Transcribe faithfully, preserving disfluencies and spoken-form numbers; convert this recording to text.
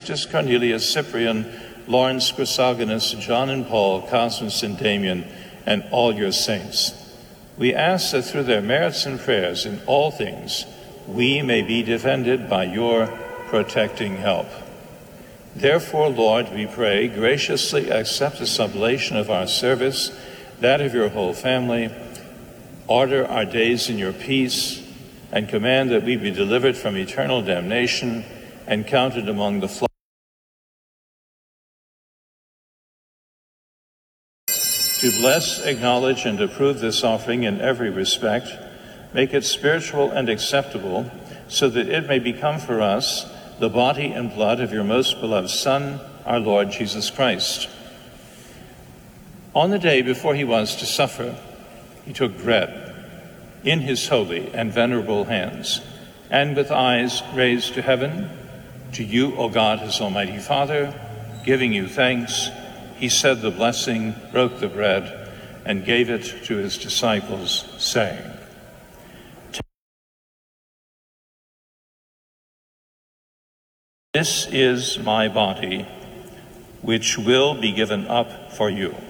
Eutychus, Cornelius, Cyprian, Lawrence, Chrysogonus, John and Paul, Cosmas and Damian, and all your saints. We ask that through their merits and prayers in all things, we may be defended by your protecting help. Therefore, Lord, we pray, graciously accept this oblation of our service, that of your whole family. Order our days in your peace, and command that we be delivered from eternal damnation and counted among the flock. To bless, acknowledge, and approve this offering in every respect, make it spiritual and acceptable, so that it may become for us the body and blood of your most beloved Son, our Lord Jesus Christ. On the day before he was to suffer, he took bread in his holy and venerable hands, and with eyes raised to heaven, to you, O God, his almighty Father, giving you thanks, he said the blessing, broke the bread, and gave it to his disciples, saying, "This is my body, which will be given up for you.